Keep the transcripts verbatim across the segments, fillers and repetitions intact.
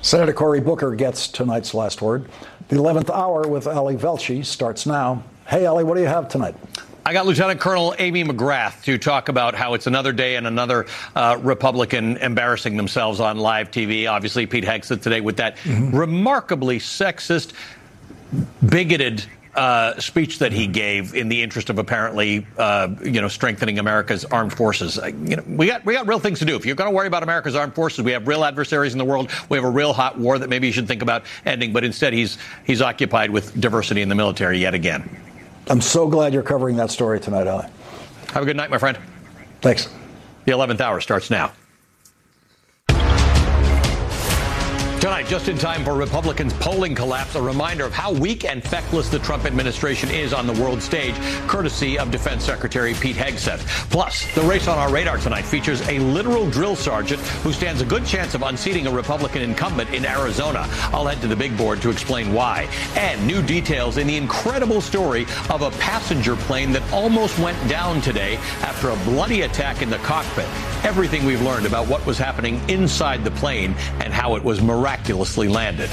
Senator Cory Booker gets tonight's last word. The eleventh hour with Ali Velshi starts now. Hey, Ali, what do you have tonight? I got Lieutenant Colonel Amy McGrath to talk about how it's another day and another uh, Republican embarrassing themselves on live T V. Obviously, Pete Hegseth today with that mm-hmm. remarkably sexist, bigoted uh, speech that he gave in the interest of apparently, uh, you know, strengthening America's armed forces. Uh, you know, we got we got real things to do. If you're going to worry about America's armed forces, we have real adversaries in the world. We have a real hot war that maybe you should think about ending. But instead, he's he's occupied with diversity in the military yet again. I'm so glad you're covering that story tonight, Ali. Have a good night, my friend. Thanks. The eleventh hour starts now. Tonight, just in time for Republicans' polling collapse, a reminder of how weak and feckless the Trump administration is on the world stage, courtesy of Defense Secretary Pete Hegseth. Plus, the race on our radar tonight features a literal drill sergeant who stands a good chance of unseating a Republican incumbent in Arizona. I'll head to the big board to explain why. And new details in the incredible story of a passenger plane that almost went down today after a bloody attack in the cockpit. Everything we've learned about what was happening inside the plane and how it was miraculous. miraculously landed.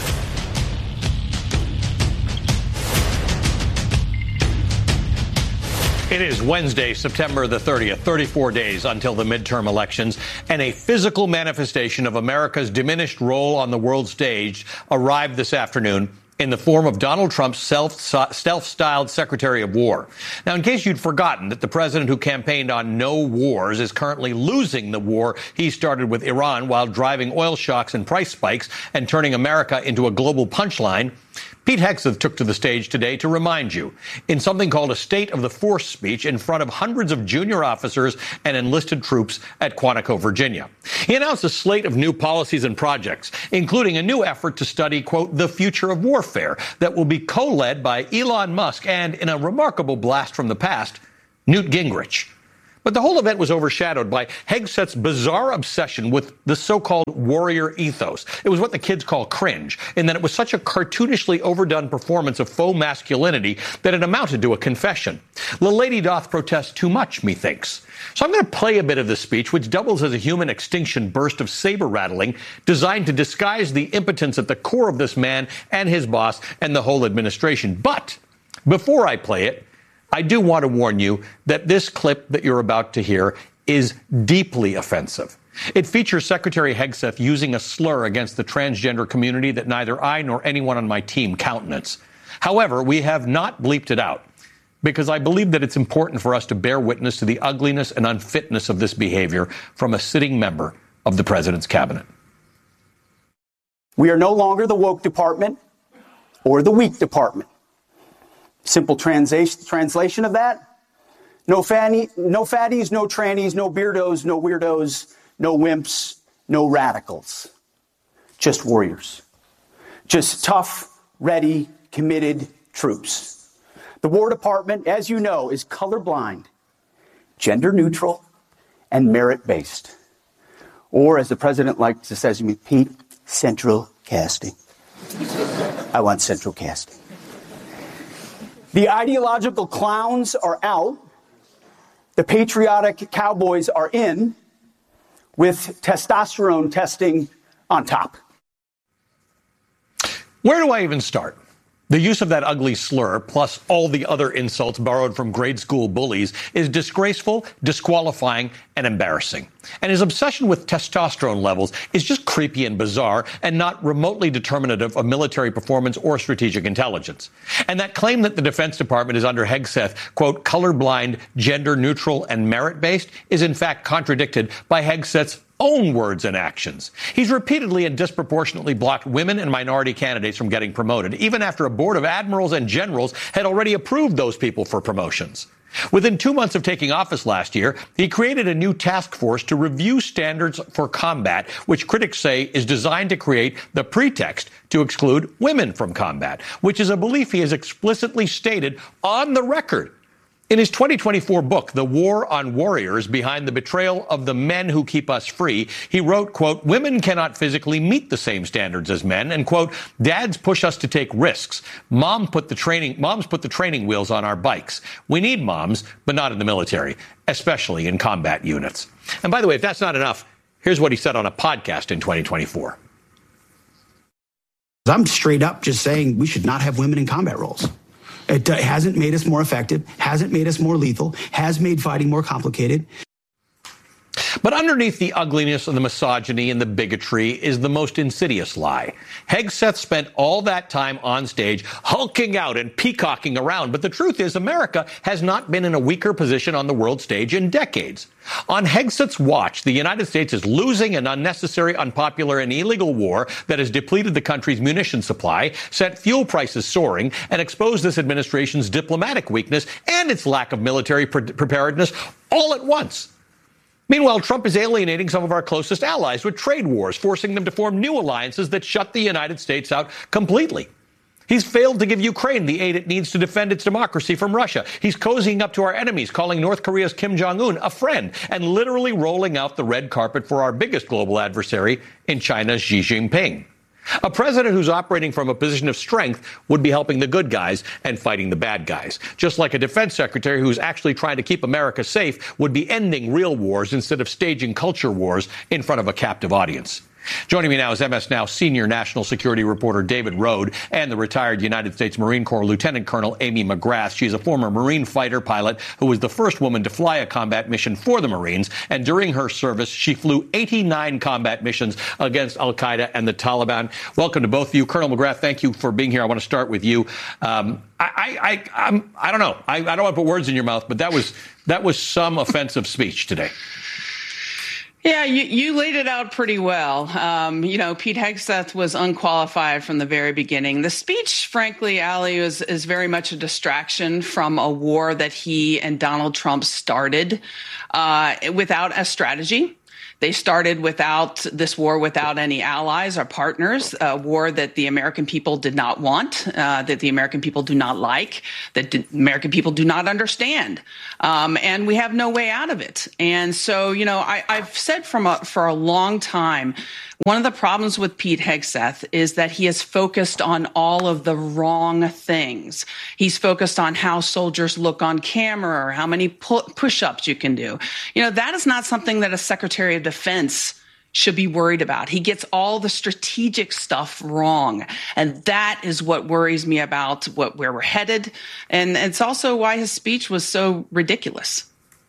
It is Wednesday, September the thirtieth, thirty-four days until the midterm elections, and a physical manifestation of America's diminished role on the world stage arrived this afternoon in the form of Donald Trump's self, self-styled Secretary of War. Now, in case you'd forgotten that the president who campaigned on no wars is currently losing the war he started with Iran while driving oil shocks and price spikes and turning America into a global punchline, Pete Hegseth took to the stage today to remind you in something called a State of the Force speech in front of hundreds of junior officers and enlisted troops at Quantico, Virginia. He announced a slate of new policies and projects, including a new effort to study, quote, the future of warfare that will be co-led by Elon Musk and, in a remarkable blast from the past, Newt Gingrich. But the whole event was overshadowed by Hegseth's bizarre obsession with the so-called warrior ethos. It was what the kids call cringe, in that it was such a cartoonishly overdone performance of faux masculinity that it amounted to a confession. The lady doth protest too much, methinks. So I'm going to play a bit of the speech, which doubles as a human extinction burst of saber rattling designed to disguise the impotence at the core of this man and his boss and the whole administration. But before I play it, I do want to warn you that this clip that you're about to hear is deeply offensive. It features Secretary Hegseth using a slur against the transgender community that neither I nor anyone on my team countenance. However, we have not bleeped it out because I believe that it's important for us to bear witness to the ugliness and unfitness of this behavior from a sitting member of the president's cabinet. We are no longer the woke department or the weak department. Simple translation translation of that, no, fanny, no fatties, no trannies, no beardos, no weirdos, no wimps, no radicals. Just warriors. Just tough, ready, committed troops. The War Department, as you know, is colorblind, gender neutral, and merit-based. Or, as the president likes to say to me, Pete, central casting. I want central casting. The ideological clowns are out. The patriotic cowboys are in, with testosterone testing on top. Where do I even start? The use of that ugly slur, plus all the other insults borrowed from grade school bullies, is disgraceful, disqualifying, and embarrassing. And his obsession with testosterone levels is just creepy and bizarre and not remotely determinative of military performance or strategic intelligence. And that claim that the Defense Department is under Hegseth, quote, colorblind, gender neutral, and merit-based is in fact contradicted by Hegseth's own words and actions. He's repeatedly and disproportionately blocked women and minority candidates from getting promoted, even after a board of admirals and generals had already approved those people for promotions. Within two months of taking office last year, he created a new task force to review standards for combat, which critics say is designed to create the pretext to exclude women from combat, which is a belief he has explicitly stated on the record. In his twenty twenty-four book, The War on Warriors, Behind the Betrayal of the Men Who Keep Us Free, he wrote, quote, women cannot physically meet the same standards as men, and, quote, dads push us to take risks. Mom put the training, moms put the training wheels on our bikes. We need moms, but not in the military, especially in combat units. And by the way, if that's not enough, here's what he said on a podcast in twenty twenty-four. I'm straight up just saying we should not have women in combat roles. It uh, hasn't made us more effective, hasn't made us more lethal, has made fighting more complicated. But underneath the ugliness and the misogyny and the bigotry is the most insidious lie. Hegseth spent all that time on stage hulking out and peacocking around. But the truth is America has not been in a weaker position on the world stage in decades. On Hegseth's watch, the United States is losing an unnecessary, unpopular, and illegal war that has depleted the country's munition supply, sent fuel prices soaring, and exposed this administration's diplomatic weakness and its lack of military pre- preparedness all at once. Meanwhile, Trump is alienating some of our closest allies with trade wars, forcing them to form new alliances that shut the United States out completely. He's failed to give Ukraine the aid it needs to defend its democracy from Russia. He's cozying up to our enemies, calling North Korea's Kim Jong-un a friend, and literally rolling out the red carpet for our biggest global adversary in China's Xi Jinping. A president who's operating from a position of strength would be helping the good guys and fighting the bad guys. Just like a defense secretary who's actually trying to keep America safe would be ending real wars instead of staging culture wars in front of a captive audience. Joining me now is M S Now senior national security reporter David Rode and the retired United States Marine Corps Lieutenant Colonel Amy McGrath. She's a former Marine fighter pilot who was the first woman to fly a combat mission for the Marines. And during her service, she flew eighty-nine combat missions against al-Qaeda and the Taliban. Welcome to both of you. Colonel McGrath, thank you for being here. I want to start with you. Um, I, I, I, I'm, I don't know. I, I don't want to put words in your mouth, but that was that was some offensive speech today. Yeah, you, you laid it out pretty well. Um, you know, Pete Hegseth was unqualified from the very beginning. The speech, frankly, Ali, is, is very much a distraction from a war that he and Donald Trump started uh, without a strategy. They started without this war, without any allies or partners, a war that the American people did not want, uh, that the American people do not like, that the American people do not understand. Um, and we have no way out of it. And so, you know, I, I've said from a, for a long time, one of the problems with Pete Hegseth is that he is focused on all of the wrong things. He's focused on how soldiers look on camera or how many pu- push-ups you can do. You know, that is not something that a Secretary of Defense should be worried about. He gets all the strategic stuff wrong. And that is what worries me about what, where we're headed. And it's also why his speech was so ridiculous.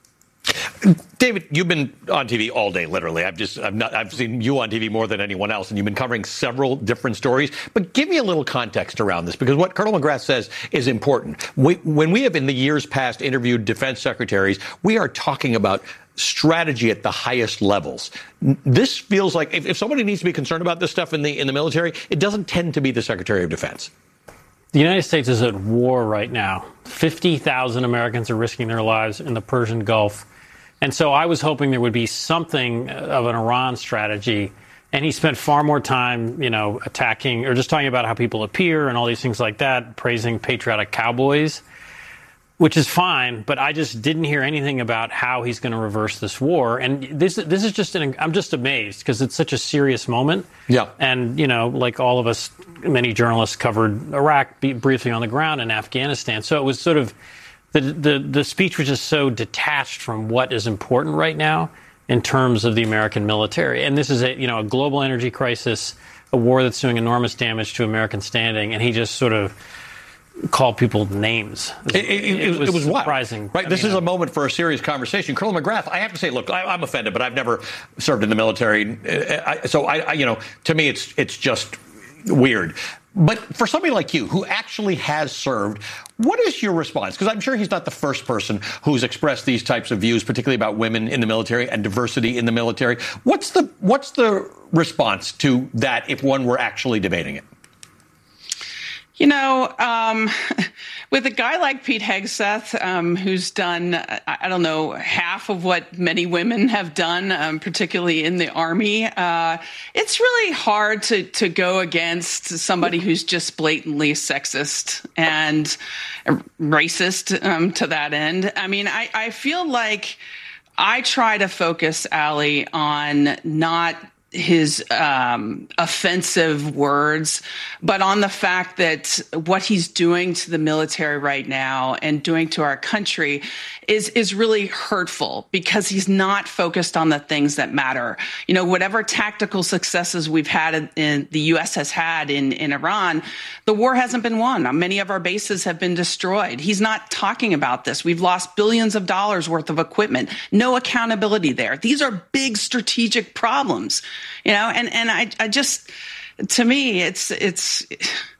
David, you've been on T V all day, literally. I've just, I've not, I've seen you on T V more than anyone else, and you've been covering several different stories. But give me a little context around this, because what Colonel McGrath says is important. We, when we have in the years past interviewed defense secretaries, we are talking about strategy at the highest levels. This feels like if, if somebody needs to be concerned about this stuff in the in the military, it doesn't tend to be the Secretary of Defense. The United States is at war right now. fifty thousand Americans are risking their lives in the Persian Gulf. And so I was hoping there would be something of an Iran strategy. And he spent far more time, you know, attacking or just talking about how people appear and all these things like that, praising patriotic cowboys, which is fine. But I just didn't hear anything about how he's going to reverse this war. And this this is just an I'm just amazed because it's such a serious moment. Yeah. And, you know, like all of us, many journalists covered Iraq briefly on the ground and Afghanistan. So it was sort of the, the the speech was just so detached from what is important right now in terms of the American military. And this is a, you know, a global energy crisis, a war that's doing enormous damage to American standing. And he just sort of called people names. It, it, it, it was, it was surprising. Wild. Right. I this mean, is a moment for a serious conversation. Colonel McGrath, I have to say, look, I, I'm offended, but I've never served in the military. I, so, I, I, you know, to me, it's it's just weird. But for somebody like you who actually has served, what is your response? Because I'm sure he's not the first person who's expressed these types of views, particularly about women in the military and diversity in the military. What's the what's the response to that if one were actually debating it? You know, um, with a guy like Pete Hegseth, um, who's done, I don't know, half of what many women have done, um, particularly in the Army, uh, it's really hard to, to go against somebody who's just blatantly sexist and racist um, to that end. I mean, I, I feel like I try to focus, Ali, on not his um, offensive words, but on the fact that what he's doing to the military right now and doing to our country is is really hurtful, because he's not focused on the things that matter. You know, whatever tactical successes we've had in, in the U S has had in, in Iran, the war hasn't been won. Many of our bases have been destroyed. He's not talking about this. We've lost billions of dollars worth of equipment. No accountability there. These are big strategic problems, you know, and, and I, I just, to me, it's, it's,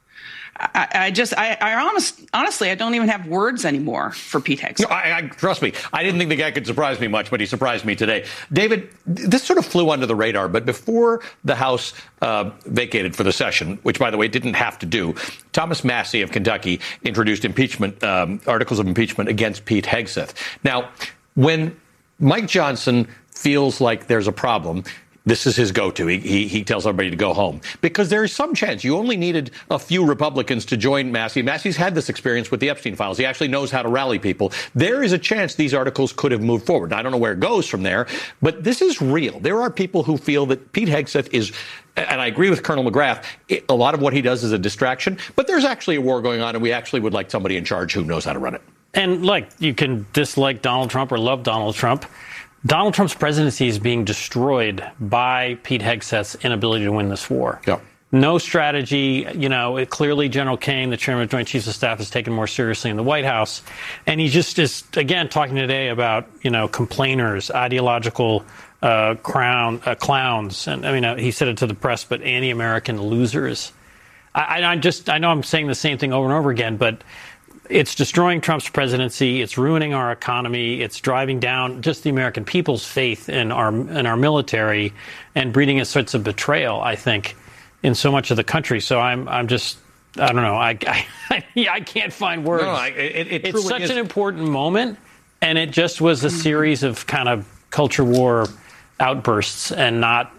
I, I just, I, I honest, honestly, I don't even have words anymore for Pete Hegseth. No, I, I, trust me, I didn't think the guy could surprise me much, but he surprised me today. David, this sort of flew under the radar, but before the House uh, vacated for the session, which, by the way, it didn't have to do, Thomas Massie of Kentucky introduced impeachment, um, articles of impeachment against Pete Hegseth. Now, when Mike Johnson feels like there's a problem, this is his go-to. He, he, he tells everybody to go home, because there is some chance. You only needed a few Republicans to join Massie. Massie's had this experience with the Epstein files. He actually knows how to rally people. There is a chance these articles could have moved forward. I don't know where it goes from there, but this is real. There are people who feel that Pete Hegseth is, and I agree with Colonel McGrath, it, a lot of what he does is a distraction, but there's actually a war going on, and we actually would like somebody in charge who knows how to run it. And, like, you can dislike Donald Trump or love Donald Trump. Donald Trump's presidency is being destroyed by Pete Hegseth's inability to win this war. Yep. No strategy. You know, it, clearly General Kane, the chairman of Joint Chiefs of Staff, is taken more seriously in the White House. And he just is, again, talking today about, you know, complainers, ideological uh, crown, uh, clowns. And I mean, uh, he said it to the press, but anti-American losers. I, I just, I know I'm saying the same thing over and over again, but it's destroying Trump's presidency. It's ruining our economy. It's driving down just the American people's faith in our in our military, and breeding a sense of betrayal, I think, in so much of the country. So I'm I'm just I don't know. I I, I can't find words. No, I, it, it it's such is. an important moment, and it just was a series of kind of culture war outbursts, and not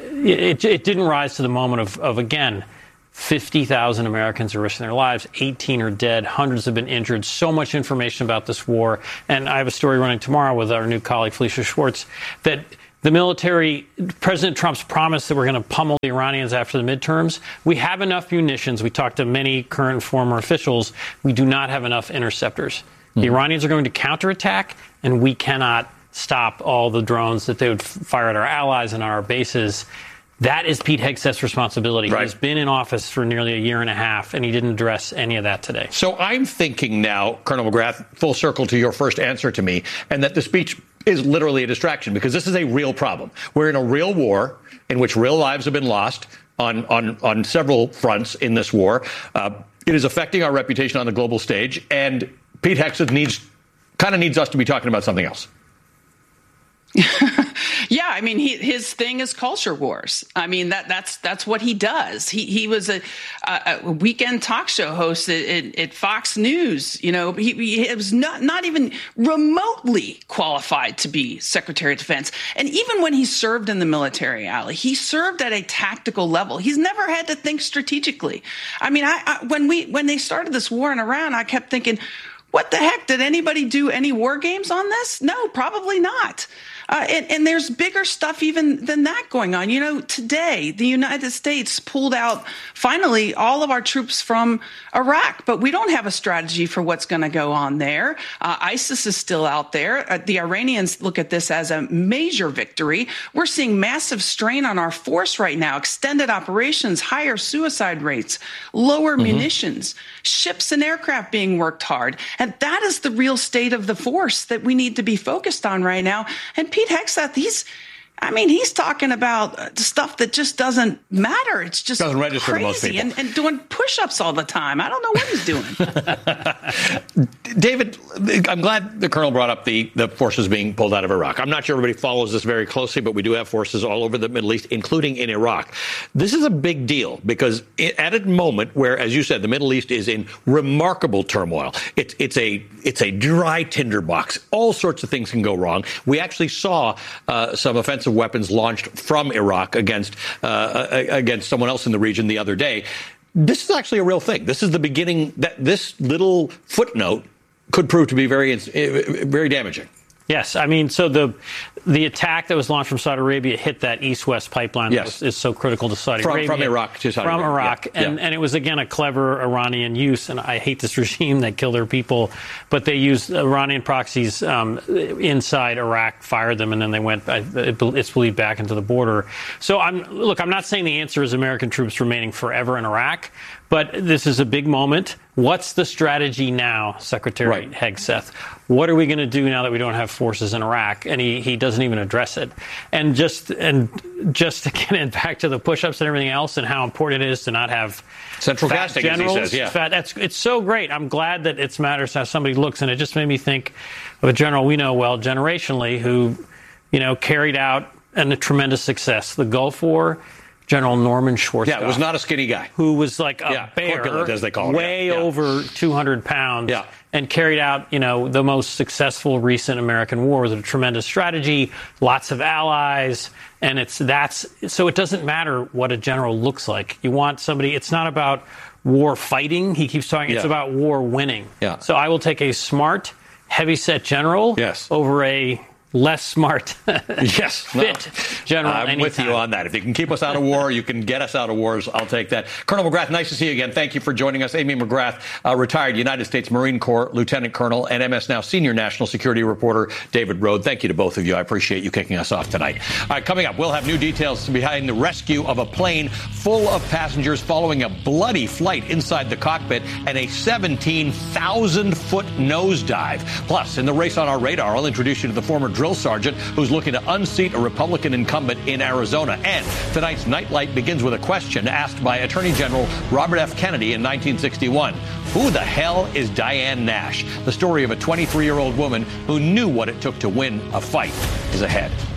it. It didn't rise to the moment of of again. fifty thousand Americans are risking their lives. eighteen are dead. Hundreds have been injured. So much information about this war. And I have a story running tomorrow with our new colleague, Felicia Schwartz, that the military, President Trump's promise that we're going to pummel the Iranians after the midterms. We have enough munitions. We talked to many current and former officials. We do not have enough interceptors. Mm-hmm. The Iranians are going to counterattack, and we cannot stop all the drones that they would fire at our allies and our bases. That is Pete Hegseth's responsibility. Right. He's been in office for nearly a year and a half, and he didn't address any of that today. So I'm thinking now, Colonel McGrath, full circle to your first answer to me, and that the speech is literally a distraction, because this is a real problem. We're in a real war in which real lives have been lost on, on, on several fronts in this war. Uh, it is affecting our reputation on the global stage, and Pete Hegseth needs, kind of needs us to be talking about something else. Yeah, I mean, he, his thing is culture wars. I mean, that that's that's what he does. He he was a, a weekend talk show host at, at, at Fox News. You know, he, he was not not even remotely qualified to be Secretary of Defense. And even when he served in the military, Ali, he served at a tactical level. He's never had to think strategically. I mean, I, I when we when they started this war in Iran, I kept thinking, what the heck? Did anybody do any war games on this? No, probably not. Uh, and, and there's bigger stuff even than that going on. You know, today, the United States pulled out, finally, all of our troops from Iraq, but we don't have a strategy for what's going to go on there. Uh, ISIS is still out there. Uh, the Iranians look at this as a major victory. We're seeing massive strain on our force right now, extended operations, higher suicide rates, lower mm-hmm. munitions, ships and aircraft being worked hard. And that is the real state of the force that we need to be focused on right now. And Pete Hegseth, he's, I mean, he's talking about stuff that just doesn't matter. It's just doesn't register crazy, to most people. And, and doing push-ups all the time. I don't know what he's doing. David, I'm glad the Colonel brought up the, the forces being pulled out of Iraq. I'm not sure everybody follows this very closely, but we do have forces all over the Middle East, including in Iraq. This is a big deal because it, at a moment where, as you said, the Middle East is in remarkable turmoil. It, it's a it's a dry tinderbox. All sorts of things can go wrong. We actually saw uh, some offensive weapons launched from Iraq against uh, against someone else in the region the other day. This is actually a real thing. This is the beginning that this little footnote could prove to be very very damaging. Yes, I mean, so the the attack that was launched from Saudi Arabia hit that east-west pipeline yes. that was, is so critical to Saudi from, Arabia. From Iraq to Saudi From Arabia. Iraq. Yeah. And, yeah. and it was, again, a clever Iranian use, and I hate this regime that killed their people, but they used Iranian proxies um, inside Iraq, fired them, and then they went, it's believed, back into the border. So, I'm look, I'm not saying the answer is American troops remaining forever in Iraq, but this is a big moment. What's the strategy now, Secretary right. Hegseth? What are we going to do now that we don't have forces in Iraq? And he, he doesn't even address it. And just and just to get it back to the push-ups and everything else and how important it is to not have central fat casting, generals. as he says, yeah. Fat, that's, it's so great. I'm glad that it matters how somebody looks. And it just made me think of a general we know well generationally who, you know, carried out an, a tremendous success. The Gulf War, General Norman Schwarzkopf. Yeah, was not a skinny guy. Who was like a yeah, bear, corpulent, as they call it. way yeah. over two hundred pounds, yeah. and carried out, you know, the most successful recent American war with a tremendous strategy, lots of allies, and it's that's so it doesn't matter what a general looks like. You want somebody. It's not about war fighting. He keeps talking. It's yeah. about war winning. Yeah. So I will take a smart, heavyset general yes. over a less smart, yes, fit no. general. I'm anytime. with you on that. If you can keep us out of war, you can get us out of wars. I'll take that. Colonel McGrath, nice to see you again. Thank you for joining us. Amy McGrath, uh, retired United States Marine Corps Lieutenant Colonel and M S Now senior national security reporter David Rode. Thank you to both of you. I appreciate you kicking us off tonight. All right, coming up, we'll have new details behind the rescue of a plane full of passengers following a bloody flight inside the cockpit and a seventeen thousand foot nosedive. Plus, in the race on our radar, I'll introduce you to the former drill sergeant who's looking to unseat a Republican incumbent in Arizona. And tonight's Nightlight begins with a question asked by Attorney General Robert F. Kennedy in nineteen sixty-one. Who the hell is Diane Nash? The story of a twenty-three-year-old woman who knew what it took to win a fight is ahead.